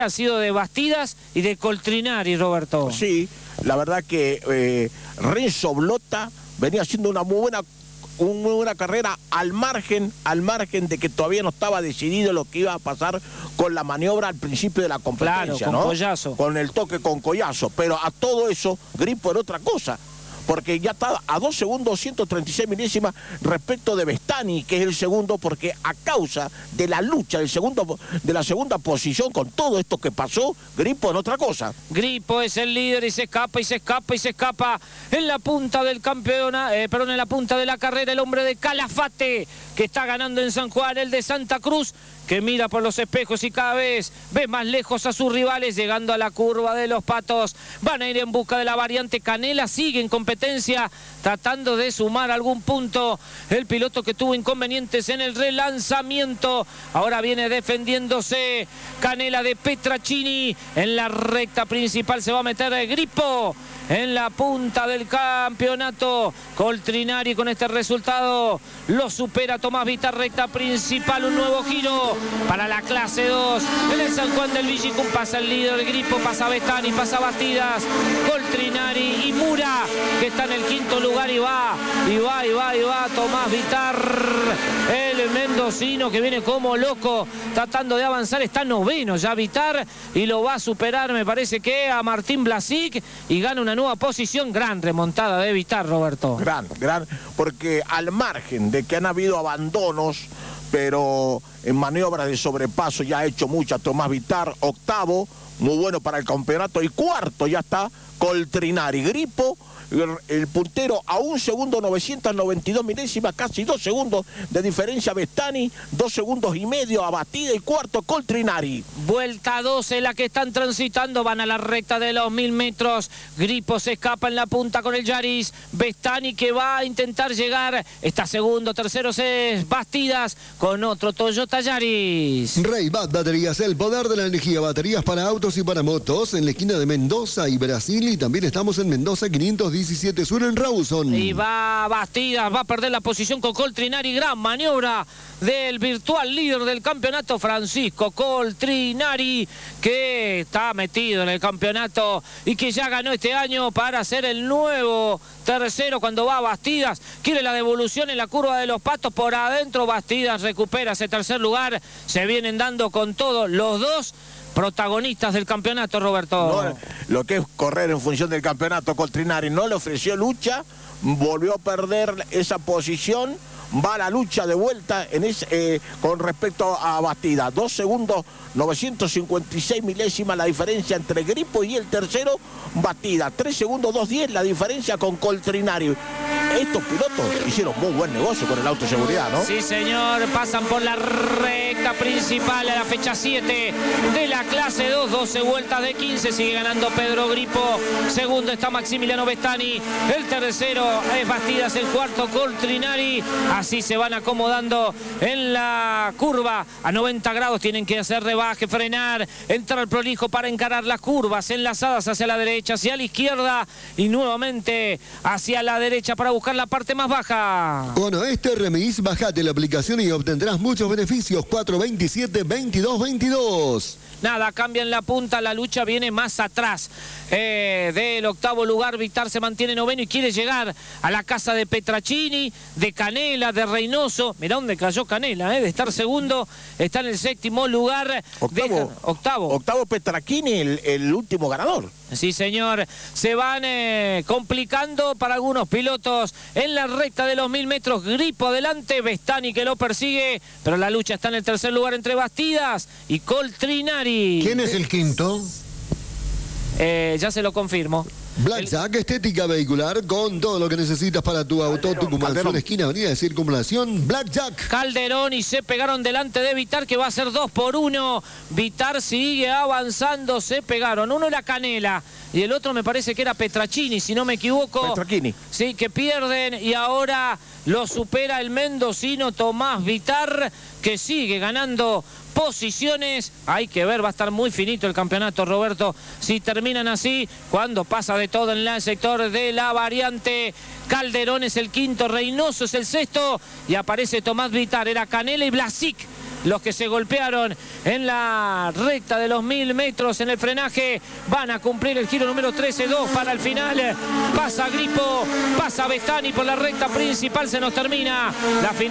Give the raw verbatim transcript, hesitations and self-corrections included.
ha sido de Bastidas y de Coltrinari, Roberto. Sí, la verdad que eh, Renzo Blota venía haciendo una muy buena, una muy buena carrera al margen, al margen de que todavía no estaba decidido lo que iba a pasar con la maniobra al principio de la competencia, claro, con ¿no? Collazo. Con el toque con Collazo, pero a todo eso Grippo era otra cosa. Porque ya está a dos segundos, ciento treinta y seis milésimas respecto de Vestani, que es el segundo, porque a causa de la lucha del segundo, de la segunda posición con todo esto que pasó, Grippo en otra cosa. Grippo es el líder y se escapa y se escapa y se escapa en la punta del campeonato, eh, perdón, en la punta de la carrera el hombre de Calafate, que está ganando en San Juan, el de Santa Cruz, que mira por los espejos y cada vez ve más lejos a sus rivales, llegando a la curva de los Patos. Van a ir en busca de la variante Canela, sigue en competencia, tratando de sumar algún punto. El piloto que tuvo inconvenientes en el relanzamiento, ahora viene defendiéndose Canela de Petracini. En la recta principal se va a meter el Grippo en la punta del campeonato. Coltrinari con este resultado lo supera Tomás Vitar, recta principal, un nuevo giro para la clase dos. En el San Juan del Villicum pasa el líder Grippo, pasa Vestani, pasa Bastidas, Coltrinari y Mura, que está en el quinto lugar, y va, y va, y va, y va Tomás Vitar, el mendocino que viene como loco tratando de avanzar, está noveno ya Vitar y lo va a superar, me parece que a Martín Blasic, y gana una nueva posición. Gran remontada de Vitar, Roberto. Gran, gran, porque al margen de que han habido abandonos, pero en maniobras de sobrepaso ya ha hecho muchas Tomás Vitar, octavo, muy bueno para el campeonato, y cuarto ya está Coltrinari. Grippo, el puntero a un segundo novecientos noventa y dos milésimas, casi dos segundos de diferencia Vestani, dos segundos y medio a Batida, y cuarto Coltrinari. Vuelta doce la que están transitando, van a la recta de los mil metros. Grippo se escapa en la punta con el Yaris, Vestani que va a intentar llegar, está segundo, tercero es Bastidas con otro Toyota Yaris. Reybat Baterías, el poder de la energía, baterías para autos y para motos, en la esquina de Mendoza y Brasil, y también estamos en Mendoza quinientos diecisiete Sur en Rawson. Y va Bastidas, va a perder la posición con Coltrinari, gran maniobra del virtual líder del campeonato, Francisco Coltrinari, que está metido en el campeonato y que ya ganó este año para ser el nuevo tercero. Cuando va Bastidas, quiere la devolución en la curva de los Patos, por adentro Bastidas recupera ese tercer lugar, se vienen dando con todo los dos protagonistas del campeonato, Roberto. No, lo que es correr en función del campeonato, Coltrinari no le ofreció lucha, volvió a perder esa posición, va a la lucha de vuelta en ese, eh, con respecto a Bastida. Dos segundos, novecientos cincuenta y seis milésimas la diferencia entre Grippo y el tercero, Bastida. Tres segundos, dos diez la diferencia con Coltrinari. Estos pilotos hicieron muy buen negocio con el auto de seguridad, ¿no? Sí, señor, pasan por la recta principal a la fecha siete de la clase dos, doce vueltas de quince, sigue ganando Pedro Grippo, segundo está Maximiliano Vestani, el tercero es Bastidas, el cuarto Coltrinari. Así se van acomodando en la curva a noventa grados, tienen que hacer rebaje, frenar, entrar prolijo para encarar las curvas enlazadas hacia la derecha, hacia la izquierda y nuevamente hacia la derecha para buscar la parte más baja. Con este remis, bajate la aplicación y obtendrás muchos beneficios. Cuatro veintisiete veintidós veintidós. Nada, cambia en la punta, la lucha viene más atrás eh, del octavo lugar. Vitar se mantiene noveno y quiere llegar a la casa de Petracini, de Canela, de Reynoso. Mirá dónde cayó Canela, eh, de estar segundo, está en el séptimo lugar. Octavo, Deja, octavo. Octavo Petracini, el, el último ganador. Sí, señor. Se van eh, complicando para algunos pilotos en la recta de los mil metros. Grippo adelante, Vestani que lo persigue, pero la lucha está en el tercer lugar entre Bastidas y Coltrinari. ¿Quién es el quinto? Eh, ya se lo confirmo. Blackjack, estética vehicular con todo lo que necesitas para tu auto. Calderón, Tucumán, Calderón. esquina, avenida de circunvalación. Blackjack. Calderón y se pegaron delante de Vitar, que va a ser dos por uno. Vitar sigue avanzando, se pegaron. Uno era Canela y el otro me parece que era Petracini, si no me equivoco. Petracini. Sí, que pierden y ahora lo supera el mendocino Tomás Vitar, que sigue ganando posiciones. Hay que ver, va a estar muy finito el campeonato, Roberto, si terminan así, cuando pasa de todo en el sector de la variante. Calderón es el quinto, Reynoso es el sexto y aparece Tomás Vitar. Era Canela y Blasic los que se golpearon en la recta de los mil metros en el frenaje van a cumplir el giro número trece dos para el final. Pasa Gripo, pasa Bestani por la recta principal, se nos termina la final.